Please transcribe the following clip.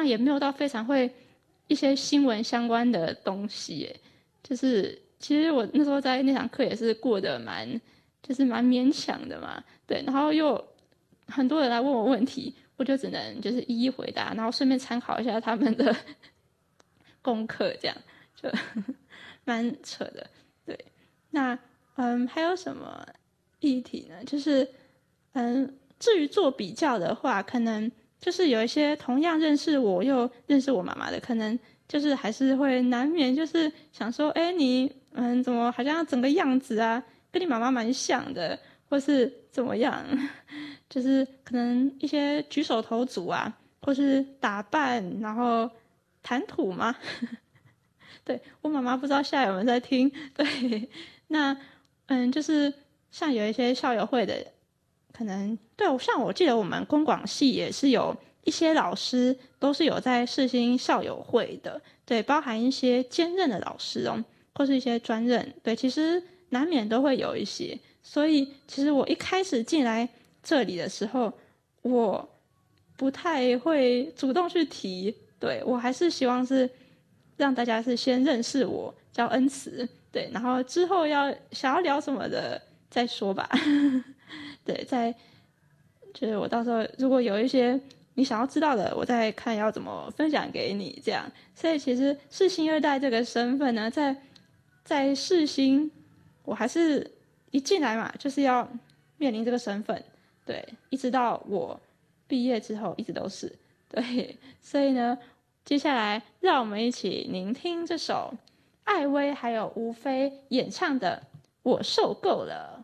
也没有到非常会一些新闻相关的东西耶，就是其实我那时候在那堂课也是过得就是蛮勉强的嘛，对，然后又很多人来问我问题，我就只能就是一一回答，然后顺便参考一下他们的功课，这样就蛮扯的。对，那还有什么议题呢？就是至于做比较的话，可能就是有一些同样认识我又认识我妈妈的，可能就是还是会难免就是想说，哎，你怎么好像整个样子啊，跟你妈妈蛮像的，或是怎么样，就是可能一些举手投足啊，或是打扮，然后谈吐嘛。对，我妈妈不知道现在有没有在听。对，那就是像有一些校友会的，可能对，像我记得我们公广系也是有一些老师都是有在世新校友会的，对，包含一些兼任的老师哦，或是一些专任，对，其实难免都会有一些。所以其实我一开始进来这里的时候，我不太会主动去提，对，我还是希望是让大家是先认识我，叫恩慈，对，然后之后想要聊什么的再说吧。对，就是我到时候如果有一些你想要知道的，我再看要怎么分享给你，这样。所以其实世新二代这个身份呢，在世新，我还是一进来嘛，就是要面临这个身份，对，一直到我毕业之后，一直都是对。所以呢，接下来让我们一起聆听这首艾薇还有吴飞演唱的《我受够了》。